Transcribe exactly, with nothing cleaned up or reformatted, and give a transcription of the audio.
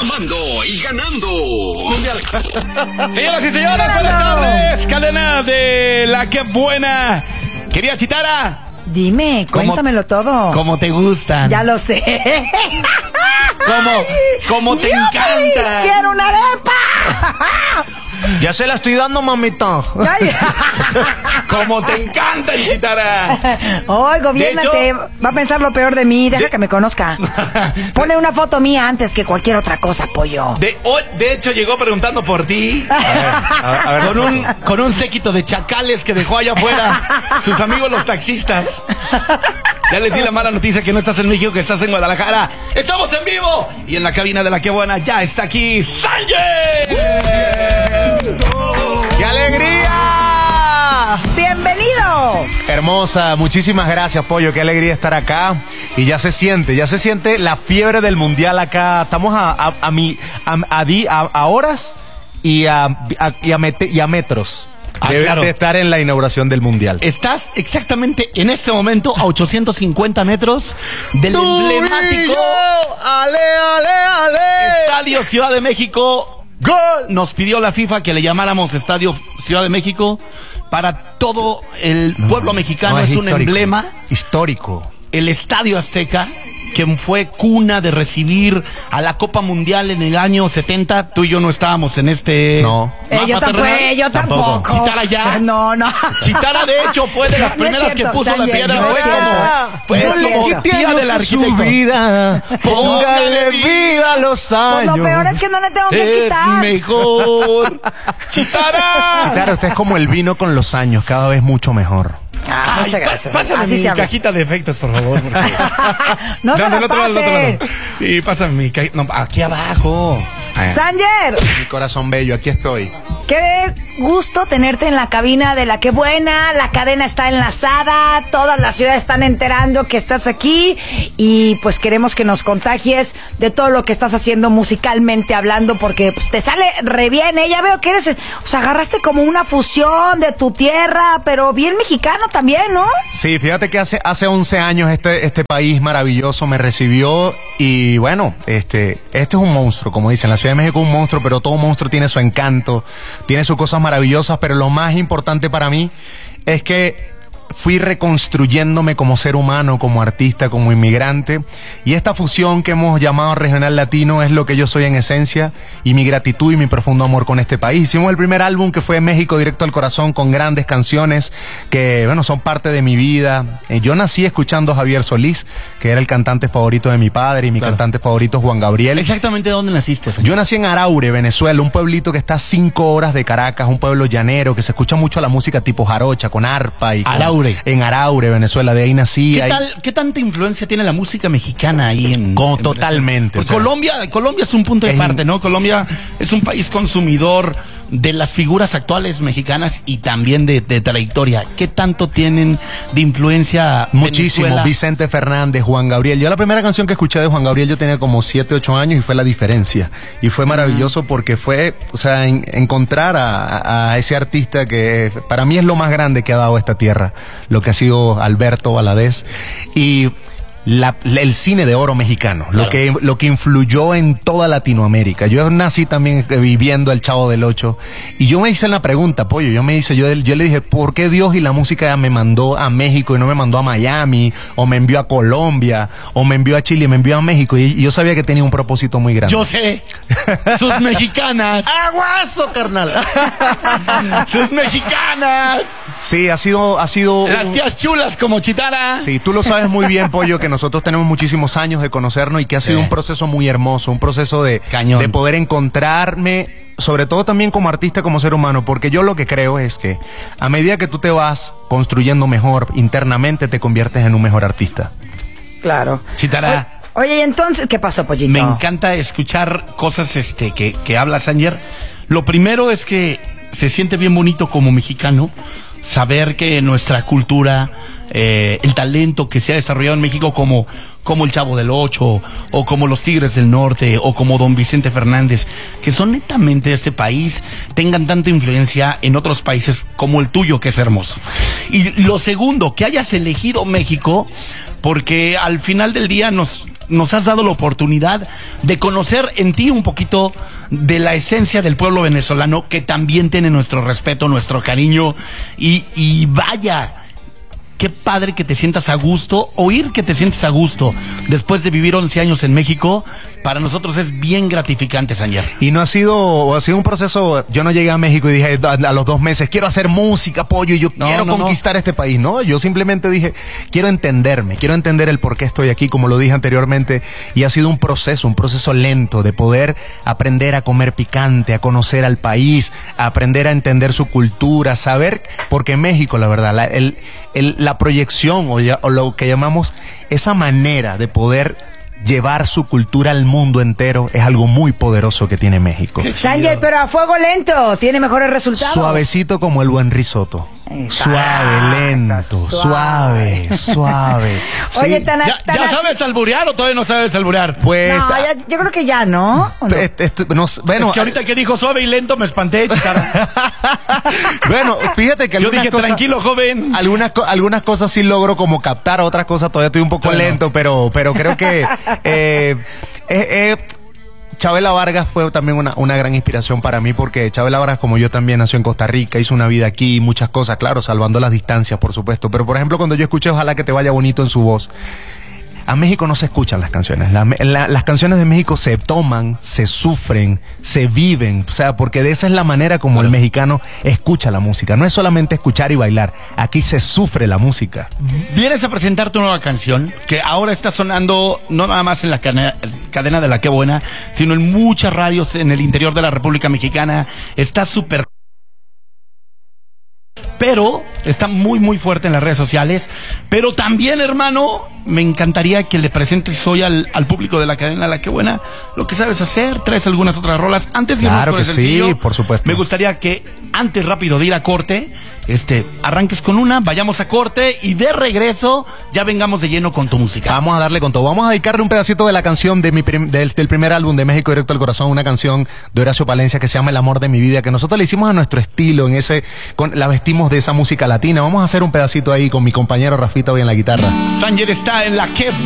llamando y ganando. Señoras y señores, buenas tardes. Cadena de La Que Buena. Querida Chitara. Dime, cuéntamelo todo. ¿Cómo te gustan? Ya lo sé. ¿Cómo, cómo te ¡Yupi! encanta? ¡Quiero una arepa! Ya se la estoy dando, mamita. ¿Cómo te encantan, Chitara? Oye, gobiérnate. Va a pensar lo peor de mí. Deja de... que me conozca. Pone una foto mía antes que cualquier otra cosa, pollo. De, hoy, de hecho, llegó preguntando por ti. A ver, a, a ver, con un, con un séquito de chacales que dejó allá afuera sus amigos los taxistas. Ya les di la mala noticia que no estás en México, que estás en Guadalajara. ¡Estamos en vivo! Y en la cabina de La Que Buena ya está aquí Sanjay. ¡Qué alegría! ¡Bienvenido! Hermosa, muchísimas gracias, Pollo. Qué alegría estar acá. Y ya se siente, ya se siente la fiebre del mundial acá. Estamos a, a, a, mi, a, a, a, a horas y a, a, y, a mete, y a metros. Ah, Debes claro. de estar en la inauguración del mundial. Estás exactamente en este momento a ochocientos cincuenta metros del Tú emblemático y yo, ale, ale, ale. Estadio Ciudad de México. ¡Gol! Nos pidió la FIFA que le llamáramos Estadio Ciudad de México para todo el pueblo mexicano. No, es, es un histórico. emblema. Histórico. El Estadio Azteca, que fue cuna de recibir a la Copa Mundial en el año setenta. Tú y yo no estábamos en este No. Eh, yo mapa tampoco. terrenal. Yo tampoco. Tampoco. ¿Chitara ya? No, no. Chitara, de hecho, fue de las No es primeras cierto, que puso la Sanjay, piedra. no es Fue cierto. como, fue No es como cierto. tía del su arquitecto. vida. Póngale vida a los Pues años. lo peor es que no le tengo que Es quitar. mejor. Chitara. Claro, usted es como el vino con los años, cada vez mucho mejor. Ah, Ay, muchas pa- gracias. Pásame Así mi se habla. cajita de efectos, por favor. porque- No se Del la otro lado, del otro pase. lado. Sí, pásame mi cajita. No, aquí abajo. Sanger, Mi corazón bello, aquí estoy. qué gusto tenerte en la cabina de La Que Buena. La cadena está enlazada, todas las ciudades están enterando que estás aquí y pues queremos que nos contagies de todo lo que estás haciendo musicalmente hablando, porque pues, te sale re bien, ¿eh? Ya veo que eres, o sea, agarraste como una fusión de tu tierra, pero bien mexicano también, ¿no? Sí, fíjate que hace, hace once años este, este país maravilloso me recibió y bueno, este, este es un monstruo, como dicen, la Ciudad de México es un monstruo, pero todo monstruo tiene su encanto, tiene sus cosas maravillosas, pero lo más importante para mí es que fui reconstruyéndome como ser humano, como artista, como inmigrante, y esta fusión que hemos llamado regional latino es lo que yo soy en esencia, y mi gratitud y mi profundo amor con este país. Hicimos el primer álbum que fue México Directo al Corazón, con grandes canciones que, bueno, son parte de mi vida. Eh, Yo nací escuchando a Javier Solís, que era el cantante favorito de mi padre, y mi Claro. cantante favorito es Juan Gabriel. Exactamente dónde naciste, señor. Yo nací en Araure, Venezuela, un pueblito que está a cinco horas de Caracas, un pueblo llanero, que se escucha mucho la música tipo jarocha, con arpa y con- Araure. en Araure, Venezuela, de ahí nací. ¿Qué, ahí- tal, ¿Qué tanta influencia tiene la música mexicana ahí en, Como en totalmente, Venezuela? o sea, Colombia, Colombia es un punto de es- parte, ¿no? Colombia es un país consumidor de las figuras actuales mexicanas y también de, de trayectoria. ¿Qué tanto tienen de influencia Muchísimo, Venezuela? Vicente Fernández, Juan Gabriel. Yo la primera canción que escuché de Juan Gabriel yo tenía como siete, ocho años y fue La Diferencia. Y fue maravilloso porque fue, o sea, en- encontrar a, a ese artista que para mí es lo más grande que ha dado esta tierra, lo que ha sido Alberto Valadez. Y la- el cine de oro mexicano, Claro. lo que lo que influyó en toda Latinoamérica. Yo nací también eh, viviendo El Chavo del Ocho y yo me hice la pregunta, pollo, yo me hice, yo, yo le dije, ¿por qué Dios y la música me mandó a México y no me mandó a Miami, o me envió a Colombia, o me envió a Chile y me envió a México? Y, y yo sabía que tenía un propósito muy grande. Yo sé, sus mexicanas, ¡Aguazo, carnal! sus mexicanas, Sí, ha sido, ha sido. las tías chulas como Chitara. Sí, tú lo sabes muy bien, Pollo, que nosotros tenemos muchísimos años de conocernos y que ha sido Sí. un proceso muy hermoso, un proceso de, Cañón. de poder encontrarme, sobre todo también como artista, como ser humano, porque yo lo que creo es que a medida que tú te vas construyendo mejor internamente, te conviertes en un mejor artista. Claro. Chitara. Oye, y entonces, ¿qué pasó, pollito? Me encanta escuchar cosas este, que, que habla Sanger. Lo primero es que se siente bien bonito como mexicano saber que nuestra cultura eh, el talento que se ha desarrollado en México como, como el Chavo del Ocho, o como los Tigres del Norte, o como Don Vicente Fernández, que son netamente de este país, tengan tanta influencia en otros países como el tuyo, que es hermoso. Y lo segundo, que hayas elegido México, porque al final del día nos, nos has dado la oportunidad de conocer en ti un poquito de la esencia del pueblo venezolano, que también tiene nuestro respeto, nuestro cariño, y, y vaya, qué padre que te sientas a gusto, oír que te sientes a gusto después de vivir once años en México. Para nosotros es bien gratificante, Sanger. Y no ha sido, ha sido un proceso. Yo no llegué a México y dije a, a los dos meses, quiero hacer música, pollo, y yo No, quiero no, conquistar este país. No, yo simplemente dije, quiero entenderme, quiero entender el por qué estoy aquí, como lo dije anteriormente. Y ha sido un proceso, un proceso lento de poder aprender a comer picante, a conocer al país, a aprender a entender su cultura, saber, porque México, la verdad, la, el, el, la proyección o, ya, o lo que llamamos esa manera de poder llevar su cultura al mundo entero es algo muy poderoso que tiene México. Sanger, pero a fuego lento, tiene mejores resultados. Suavecito como el buen risotto. Exacto. Suave, lento, suave, suave. Oye, Sí. tan, ¿Ya, tan ya así- sabes alburear o todavía no sabes alburear? Pues, No, ya- yo creo que ya, ¿no? ¿O no? este, este, no sé, bueno, Es que ahorita que dijo suave y lento me espanté, chicara. bueno, fíjate que Yo algunas dije, cosas, tranquilo, joven. algunas, co- algunas cosas sí logro como captar, otras cosas todavía estoy un poco Bueno. lento, pero, pero creo que eh, eh, eh, Chabela Vargas fue también una, una gran inspiración para mí, porque Chabela Vargas, como yo, también nació en Costa Rica, hizo una vida aquí, muchas cosas, claro, salvando las distancias, por supuesto. Pero, por ejemplo, cuando yo escuché Ojalá que te vaya bonito en su voz, a México no se escuchan las canciones. La- la- las canciones de México se toman, se sufren, se viven. O sea, porque de esa es la manera como el mexicano escucha la música. No es solamente escuchar y bailar. Aquí se sufre la música. Vienes a presentar tu nueva canción, que ahora está sonando no nada más en la cana- cadena de La Qué Buena, sino en muchas radios en el interior de la República Mexicana. Está súper... Pero está muy, muy fuerte en las redes sociales. Pero también, hermano, me encantaría que le presentes hoy al, al público de la cadena La Qué Buena lo que sabes hacer. Traes algunas otras rolas. Antes de irnos Claro con el que sencillo, sí, por supuesto. me gustaría que antes rápido de ir a corte, este, arranques con una, vayamos a corte y de regreso ya vengamos de lleno con tu música. Vamos a darle con todo. Vamos a dedicarle un pedacito de la canción de mi prim- del, del primer álbum de México Directo al Corazón, una canción de Horacio Palencia que se llama El amor de mi vida, que nosotros le hicimos a nuestro estilo, en ese, con, la vestimos de esa música latina. Vamos a hacer un pedacito ahí con mi compañero Rafita hoy en la guitarra. Sanger está en La Qué